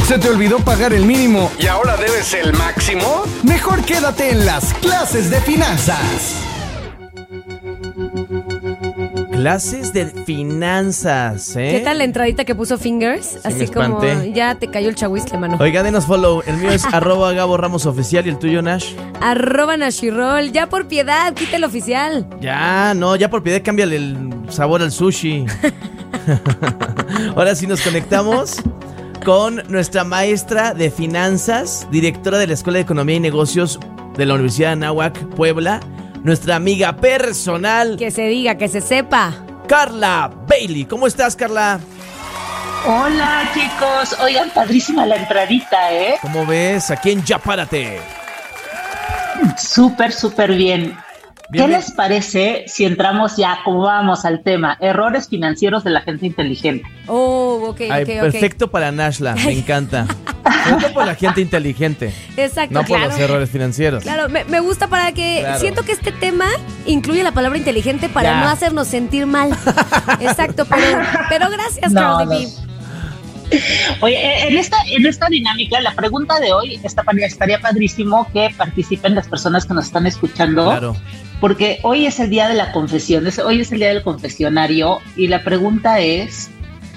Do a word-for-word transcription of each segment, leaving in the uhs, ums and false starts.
¿Se te olvidó pagar el mínimo y ahora debes el máximo? Mejor quédate en las clases de finanzas. Clases de finanzas, ¿eh? ¿Qué tal la entradita que puso Fingers? Sí, Así me como espanté. ya te cayó el chahuistle, mano. Oiga, denos follow. El mío es arroba Gabo Ramos Oficial y el tuyo, Nash. Arroba Nashirol. Ya por piedad, quita el oficial. Ya, no, ya por piedad cámbiale el sabor al sushi. Ahora sí nos conectamos con nuestra maestra de finanzas, directora de la Escuela de Economía y Negocios de la Universidad de Anáhuac, Puebla, nuestra amiga personal, Que se diga, que se sepa. Carla Bailey. ¿Cómo estás, Carla? Hola, chicos. Oigan, padrísima la entradita, ¿eh? ¿Cómo ves? Aquí en Ya Párate. Súper, súper bien. Bien, ¿Qué bien. les parece si entramos ya, como vamos al tema, errores financieros de la gente inteligente? Oh, ok, Ay, ok, ok. perfecto para Nashla, me encanta. Perfecto por la gente inteligente, Exacto, no por claro. los errores financieros. Claro, me, me gusta para que... Claro. Siento que este tema incluye la palabra inteligente para Ya. no hacernos sentir mal. Exacto, pero, pero gracias, No, Carl no. D B. Oye, en esta, en esta dinámica, la pregunta de hoy está, estaría padrísimo que participen las personas que nos están escuchando. Claro. Porque hoy es el día de la confesión, es- hoy es el día del confesionario y la pregunta es,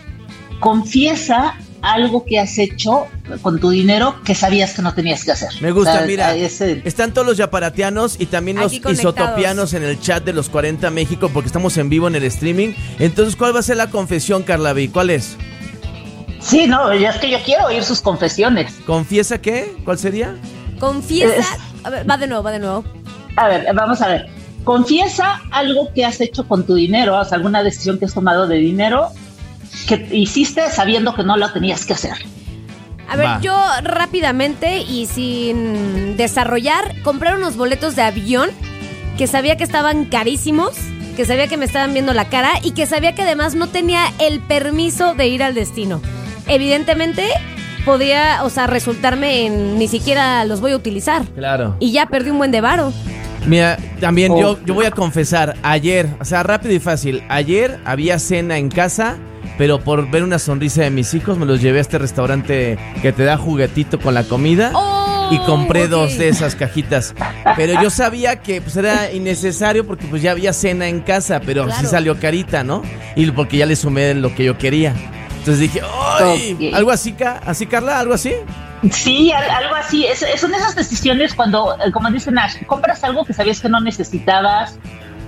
confiesa algo que has hecho con tu dinero que sabías que no tenías que hacer. Me gusta, O sea, mira, ese- están todos los yaparatianos y también los Aquí conectados. isotopianos en el chat de los cuarenta México porque estamos en vivo en el streaming. Entonces, ¿cuál va a ser la confesión, Carla B? ¿Cuál es? Sí, no, ya es que yo quiero oír sus confesiones. ¿Confiesa qué? ¿Cuál sería? Confiesa... Es- A ver, va de nuevo, va de nuevo. A ver, vamos a ver. Confiesa algo que has hecho con tu dinero, o sea, alguna decisión que has tomado de dinero que hiciste sabiendo que no lo tenías que hacer. A ver, Va. yo rápidamente y sin desarrollar, comprar unos boletos de avión que sabía que estaban carísimos, que sabía que me estaban viendo la cara y que sabía que además no tenía el permiso de ir al destino. Evidentemente, podía, o sea, resultarme en ni siquiera los voy a utilizar. Claro. Y ya perdí un buen de varo. Mira, también Oh. yo, yo voy a confesar, ayer, o sea, rápido y fácil, ayer había cena en casa, pero por ver una sonrisa de mis hijos me los llevé a este restaurante que te da juguetito con la comida. ¡Oh! Y compré Ok. dos de esas cajitas. Pero yo sabía que pues era innecesario porque pues ya había cena en casa, pero sí Claro. salió carita, ¿no? Y porque ya le sumé lo que yo quería. Entonces dije, ¡ay! Ok. ¿Algo así, Ca- así, Carla? ¿Algo así? Sí, al- algo así. Es, es- son esas decisiones cuando, eh, como dice Nash, compras algo que sabías que no necesitabas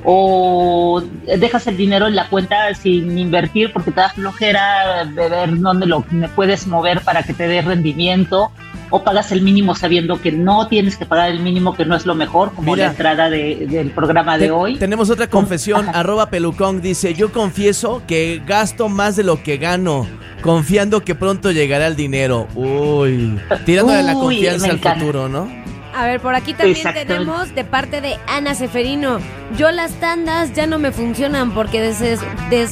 o dejas el dinero en la cuenta sin invertir porque te da flojera de ver dónde lo puedes mover para que te dé rendimiento, o pagas el mínimo sabiendo que no tienes que pagar el mínimo, que no es lo mejor, como Mira. la entrada de- del programa de Te- hoy. Tenemos otra confesión, Ajá. arroba pelucón, dice, yo confieso que gasto más de lo que gano, confiando que pronto llegará el dinero. Uy, tirándole la Uy, confianza me al encanta. futuro, ¿no? A ver, por aquí también Exactamente. tenemos de parte de Ana Seferino. Yo las tandas ya no me funcionan porque des, des-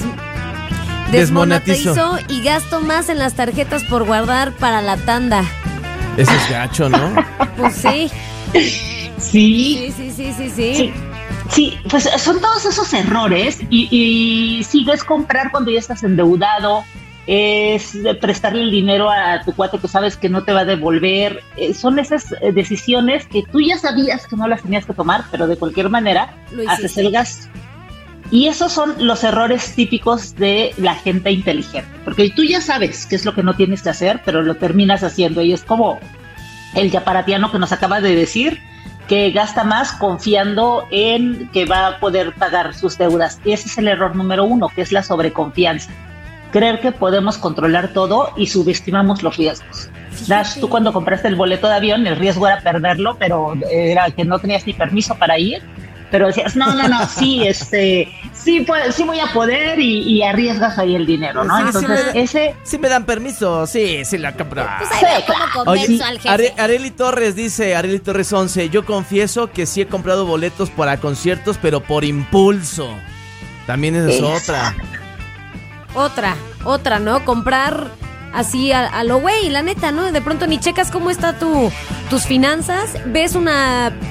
Desmonetizo. desmonetizo y gasto más en las tarjetas por guardar para la tanda. Ese es gacho, ¿no? Pues sí, Sí, sí, sí, sí, sí, sí. Sí, sí, pues son todos esos errores y, y sigues comprar cuando ya estás endeudado, es de prestarle el dinero a tu cuate que sabes que no te va a devolver, eh, son esas eh, decisiones que tú ya sabías que no las tenías que tomar, pero de cualquier manera Lo hiciste. haces el gasto. Y esos son los errores típicos de la gente inteligente, porque tú ya sabes qué es lo que no tienes que hacer, pero lo terminas haciendo y es como el yaparatiano que nos acaba de decir, que gasta más confiando en que va a poder pagar sus deudas. Y ese es el error número uno, que es la sobreconfianza. Creer que podemos controlar todo y subestimamos los riesgos. Dash, tú cuando compraste el boleto de avión, el riesgo era perderlo, pero era que no tenías ni permiso para ir. Pero decías, no, no, no, sí, este, sí, pues, sí voy a poder y, y arriesgas ahí el dinero, ¿no? Sí, sí Entonces, me- ese... Si me dan permiso, sí, sí la compro. Pues Sí, ahí ve cómo claro. convenzo Oye, al jefe. Are- Areli Torres dice, Areli Torres once, yo confieso que sí he comprado boletos para conciertos, pero por impulso. También esa es Exacto. otra. Otra, otra, ¿no? Comprar así a, a lo güey, la neta, ¿no? De pronto ni checas cómo está tu, tus finanzas, ves una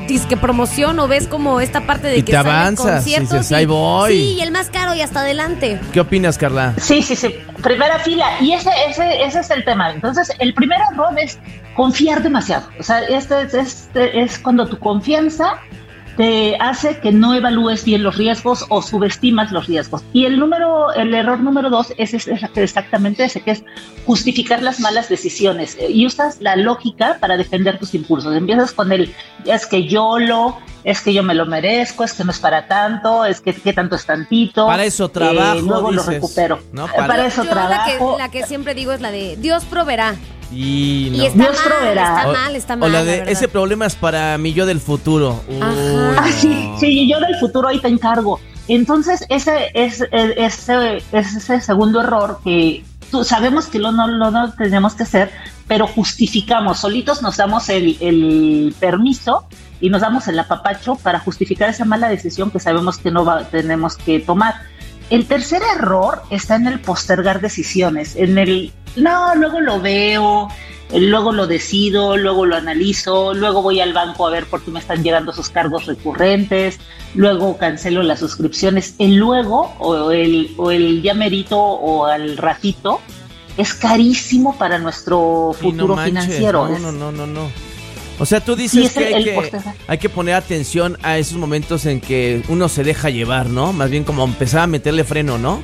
disque promoción o ves como esta parte de y que te salen avanzas, y conciertos dices, ahí voy. Sí, y el más caro y hasta adelante. ¿Qué opinas, Carla? Sí, sí, sí, primera fila. Y ese, ese, ese es el tema. Entonces, el primer error es confiar demasiado. O sea, este, este es cuando tu confianza te hace que no evalúes bien los riesgos o subestimas los riesgos. Y el número, el error número dos es, es, es exactamente ese, que es justificar las malas decisiones. Y usas la lógica para defender tus impulsos. Empiezas con el, es que yo lo, es que yo me lo merezco, es que no es para tanto, es que qué tanto es tantito. Para eso trabajo, eh, luego dices, lo recupero. ¿no? Para, Para- para eso Yo trabajo. La que, la que siempre digo es la de Dios proveerá. Y no. Y está Dios mal, proveerá. está O- mal, está o mal. la la de verdad. ese problema es para mi yo del futuro. Uy, Ajá. no. Ah, sí, sí, yo del futuro ahí te encargo. Entonces, ese es ese, ese segundo error que tú, sabemos que lo no lo no tenemos que hacer, pero justificamos, solitos nos damos el, el permiso y nos damos el apapacho para justificar esa mala decisión que sabemos que no va, tenemos que tomar. El tercer error está en el postergar decisiones, en el, no, luego lo veo, luego lo decido, luego lo analizo, luego voy al banco a ver por qué me están llegando esos cargos recurrentes, luego cancelo las suscripciones. El luego o el, o el ya merito o al ratito es carísimo para nuestro Y no futuro manches, financiero. No, Es- no, no, no, no. O sea, tú Sí, dices es que, el- hay el que postergar. hay que poner atención a esos momentos en que uno se deja llevar, ¿no? Más bien como empezar a meterle freno, ¿no?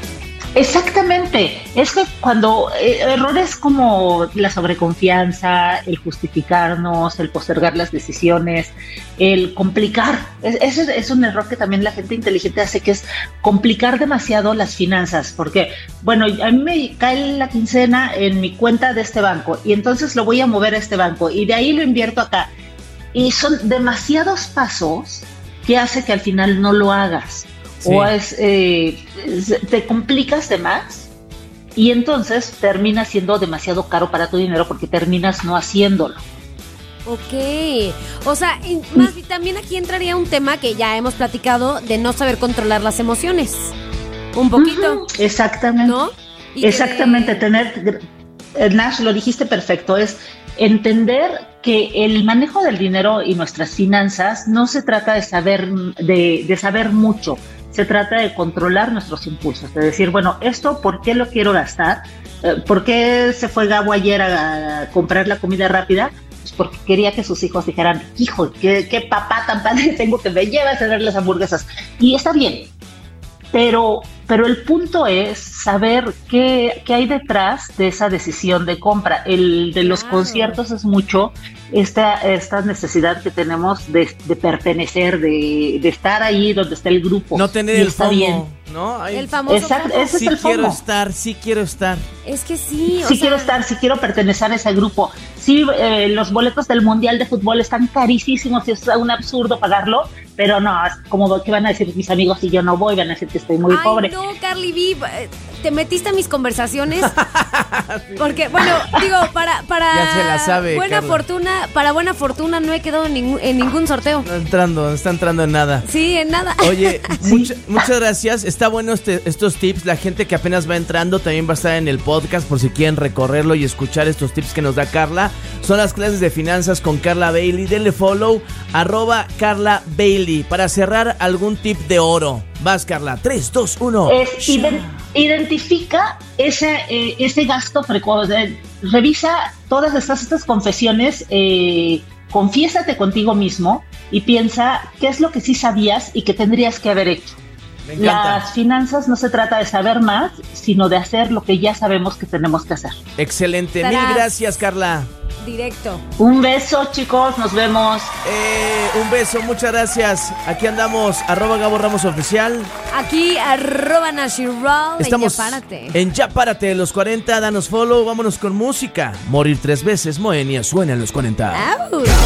Exactamente, es que cuando eh, errores como la sobreconfianza, el justificarnos, el postergar las decisiones, el complicar, es- ese es un error que también la gente inteligente hace, que es complicar demasiado las finanzas, porque, bueno, a mí me cae la quincena en mi cuenta de este banco y entonces lo voy a mover a este banco y de ahí lo invierto acá. Y son demasiados pasos que hace que al final no lo hagas. Sí. O es, eh, es- te complicas de más y entonces termina siendo demasiado caro para tu dinero porque terminas no haciéndolo. Ok, o sea, y más bien también aquí entraría un tema que ya hemos platicado de no saber controlar las emociones. Un poquito, Ujú, exactamente. ¿no? Y que Exactamente, de- tener, eh, Nash, lo dijiste perfecto, es entender que el manejo del dinero y nuestras finanzas no se trata de saber, de, de saber mucho, se trata de controlar nuestros impulsos, de decir, bueno, esto, ¿por qué lo quiero gastar? Eh, ¿Por qué se fue Gabo ayer a, a comprar la comida rápida? Pues porque quería que sus hijos dijeran, hijo, qué, qué papá tan padre tengo que me lleva a cenar las hamburguesas. Y está bien, pero, pero el punto es saber qué, qué hay detrás de esa decisión de compra. El de los Claro. conciertos es mucho esta, esta necesidad que tenemos de, de pertenecer, de, de estar ahí donde está el grupo. No tener Y el está FOMO, bien. ¿no? Ay, El famoso Exacto, FOMO. ese sí es el quiero FOMO. estar, sí quiero estar. Es que sí, o Sí sea, quiero estar, sí quiero pertenecer a ese grupo. Sí, eh, los boletos del Mundial de Fútbol están carísimos y es un absurdo pagarlo, pero no, es como que van a decir mis amigos si yo no voy, van a decir que estoy muy Ay, pobre. no, Carly B, eh, te metiste a mis conversaciones. Porque, bueno, digo, para, para Ya se la sabe, buena Carla. fortuna, para buena fortuna no he quedado en ningún, en ningún sorteo. No entrando, no está entrando en nada. Sí, en nada. Oye, mucha- muchas gracias. Está bueno este, estos tips. La gente que apenas va entrando también va a estar en el podcast por si quieren recorrerlo y escuchar estos tips que nos da Carla. Son las clases de finanzas con Carla Bailey. Denle follow, arroba Carla Bailey. Para cerrar, algún tip de oro. Vas, Carla. tres, dos, uno. Es iden- identifica ese, eh, ese gasto frecuente. Revisa todas estas, estas confesiones, eh, confiésate contigo mismo y piensa qué es lo que sí sabías y que tendrías que haber hecho. Me encanta. Las finanzas no se trata de saber más, sino de hacer lo que ya sabemos que tenemos que hacer. Excelente. Mil Tarás. gracias, Carla. Directo. Un beso, chicos, nos vemos. Eh, un beso, muchas gracias. Aquí andamos, arroba Gabo Ramos Oficial. Aquí, arroba Nashiral. Estamos Ya párate. en Ya Párate, los cuarenta. Danos follow, vámonos con música. Morir tres veces, Moenia, suena en los cuarenta. Au.